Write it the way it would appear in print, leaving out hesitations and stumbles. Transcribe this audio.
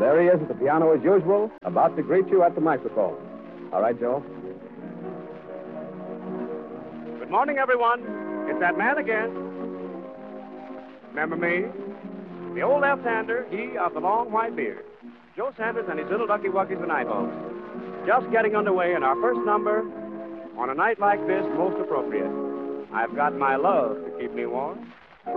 there he is at the piano as usual, about to greet you at the microphone. All right, Joe? Good morning, everyone. It's that man again. Remember me? The old left-hander, he of the long white beard. Joe Sanders and his little ducky wuckies and eyeballs. Just getting underway in our first number on a night like this, most appropriate. I've got my love to keep me warm.